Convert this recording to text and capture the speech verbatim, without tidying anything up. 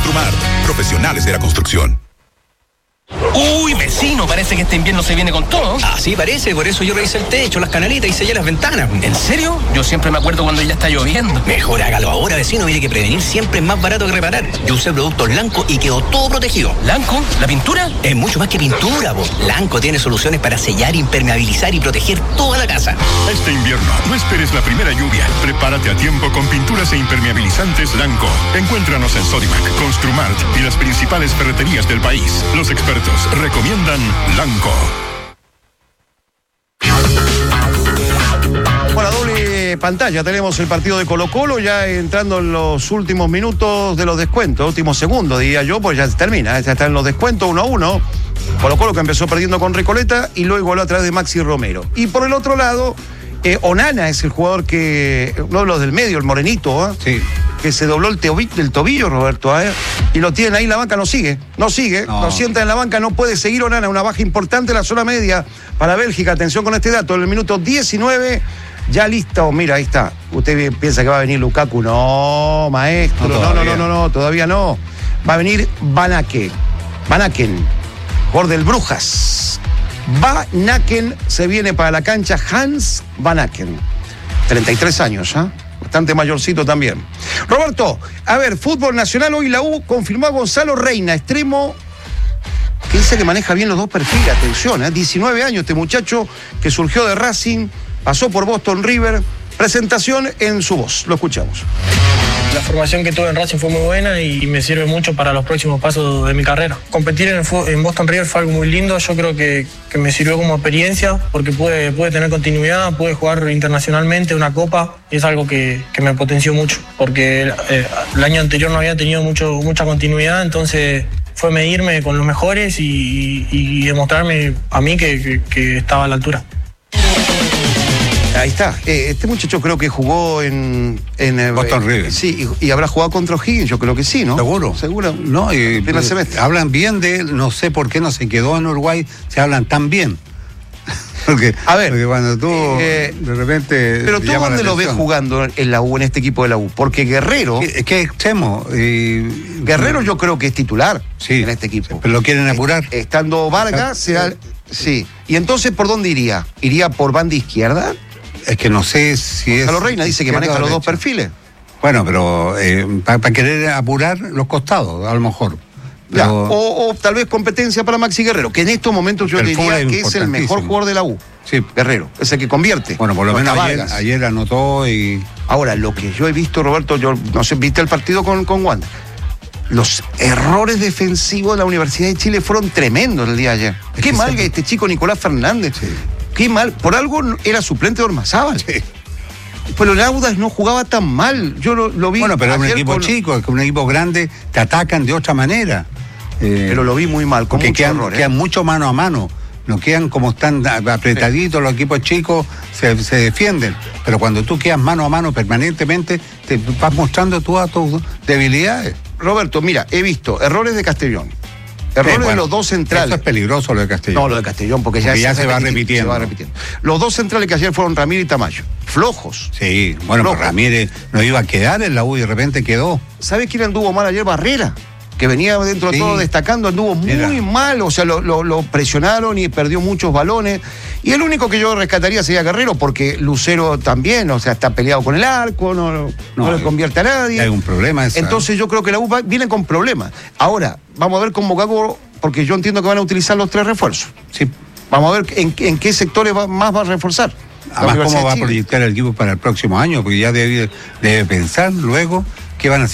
Construmart, profesionales de la construcción. Uy, vecino, parece que este invierno se viene con todo. Así parece, por eso yo revisé el techo, las canalitas y sellé las ventanas. ¿En serio? Yo siempre me acuerdo cuando ya está lloviendo. Mejor hágalo ahora, vecino, mire que prevenir siempre es más barato que reparar. Yo usé productos Lanco y quedó todo protegido. ¿Lanco? ¿La pintura? Es mucho más que pintura, po. Lanco tiene soluciones para sellar, impermeabilizar y proteger toda la casa. Este invierno, no esperes la primera lluvia. Prepárate a tiempo con pinturas e impermeabilizantes Lanco. Encuéntranos en Sodimac, Construmart y las principales ferreterías del país. Los expertos recomiendan Lanco. Bueno, doble pantalla, tenemos el partido de Colo-Colo ya entrando en los últimos minutos de los descuentos, últimos segundos, diría yo, pues ya termina, ya está en los descuentos uno a uno. Colo-Colo que empezó perdiendo con Recoleta y luego igualó a través de Maxi Romero. Y por el otro lado, eh, Onana es el jugador que, uno de los del medio, el morenito, ¿eh? Sí. que se dobló el, tobillo, el tobillo, Roberto, ¿eh? y lo tienen ahí en la banca, no sigue, no sigue, no. lo sienta en la banca, no puede seguir Onana, una baja importante en la zona media para Bélgica. Atención con este dato, en el minuto diecinueve, ya listo, mira, ahí está. Usted piensa que va a venir Lukaku, no, maestro, no, no, no, no, no, no, todavía no. Va a venir Van Aken, Van Aken, jugador del Brujas. Van Aken se viene para la cancha, Hans Van Aken, treinta y tres años, ¿ah? ¿eh? Bastante mayorcito también. Roberto, a ver, fútbol nacional, hoy la U confirmó a Gonzalo Reina, extremo, que dice que maneja bien los dos perfiles. Atención, ¿eh? diecinueve años este muchacho que surgió de Racing, pasó por Boston River. Presentación en su voz, lo escuchamos. La formación que tuve en Racing fue muy buena y me sirve mucho para los próximos pasos de mi carrera. Competir en, el, en Boston River fue algo muy lindo, yo creo que, que me sirvió como experiencia porque pude, pude tener continuidad, pude jugar internacionalmente una copa y es algo que, que me potenció mucho porque eh, el año anterior no había tenido mucho, mucha continuidad, entonces fue medirme con los mejores y, y, y demostrarme a mí que, que, que estaba a la altura. Ahí está. Eh, este muchacho creo que jugó en... en eh, Boston River. Sí, y, y habrá jugado contra O'Higgins, yo creo que sí, ¿no? ¿Seguro? Seguro. No, y primer semestre. Hablan bien de él, no sé por qué no se quedó en Uruguay, se hablan tan bien. porque, a ver, porque cuando tú eh, de repente... Pero tú dónde lo ves jugando en la U, en este equipo de la U, porque Guerrero... Es que es extremo. Y, Guerrero yo creo que es titular sí, en este equipo. Pero lo quieren apurar. Estando Vargas, será... Sí. Y entonces, ¿por dónde iría? ¿Iría por banda izquierda? Es que no sé si es... Gonzalo Reina dice que maneja los dos perfiles. Bueno, pero eh, para pa querer apurar los costados, a lo mejor. Pero... Ya, o, o tal vez competencia para Maxi Guerrero, que en estos momentos yo diría que es el mejor jugador de la U. Sí. Guerrero, es el que convierte. Bueno, por lo menos ayer, ayer anotó y... Ahora, lo que yo he visto, Roberto, yo no sé, ¿viste el partido con, con Wanda? Los errores defensivos de la Universidad de Chile fueron tremendos el día de ayer. Es Qué mal que este chico Nicolás Fernández. Sí. Qué mal. Por algo era suplente de Ormazábal. Sí. Pero el Audax no jugaba tan mal. Yo lo, lo vi. Bueno, pero es un equipo con... chico, es que un equipo grande te atacan de otra manera. Eh, pero lo vi muy mal, con mucho quedan, error, ¿eh? quedan mucho mano a mano. No quedan como están apretaditos, sí. Los equipos chicos se, se defienden. Pero cuando tú quedas mano a mano permanentemente, te vas mostrando todas tus debilidades. Roberto, mira, he visto errores de Castellón. Errores sí, bueno, de los dos centrales. Eso es peligroso lo de Castellón. No, lo de Castellón, porque, porque ya, ya se, va repitiendo. se va repitiendo. Los dos centrales que ayer fueron Ramírez y Tamayo. Flojos. Sí, bueno, pues Ramírez no iba a quedar en la U y de repente quedó. ¿Sabes quién anduvo mal ayer? Barrera. Que venía dentro de sí. todo destacando, anduvo muy Mira. mal, o sea, lo, lo, lo presionaron y perdió muchos balones. Y el único que yo rescataría sería Guerrero, porque Lucero también, o sea, está peleado con el arco, no, no, no le convierte a nadie. Hay un problema esa. Entonces yo creo que la U va, viene con problemas. Ahora, vamos a ver cómo Gago, porque yo entiendo que van a utilizar los tres refuerzos. Sí. Vamos a ver en, en qué sectores va, más va a reforzar. Además, cómo va a proyectar el equipo para el próximo año, porque ya debe, debe pensar luego qué van a hacer.